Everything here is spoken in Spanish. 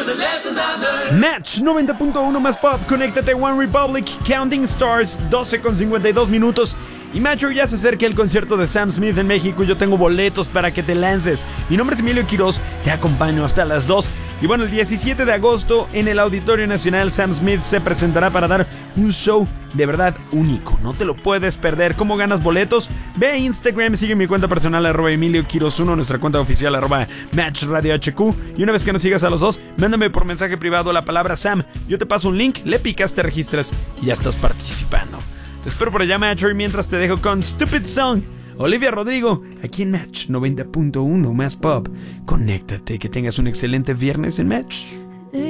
Match 90.1 más pop, conéctate a One Republic, Counting Stars, 12:52 minutos. Y Macho, ya se acerca el concierto de Sam Smith en México y yo tengo boletos para que te lances. Mi nombre es Emilio Quiroz, te acompaño hasta las 2. Y bueno, el 17 de agosto en el Auditorio Nacional Sam Smith se presentará para dar un show de verdad único. No te lo puedes perder. ¿Cómo ganas boletos? Ve a Instagram, sigue mi cuenta personal @Emilio Quiroz 1, nuestra cuenta oficial @MatchRadioHQ. Y una vez que nos sigas a los dos, mándame por mensaje privado la palabra Sam. Yo te paso un link, le picas, te registras y ya estás participando. Te espero por allá, Match, y mientras te dejo con Stupid Song, Olivia Rodrigo, aquí en Match 90.1 más pop. Conéctate, que tengas un excelente viernes en Match.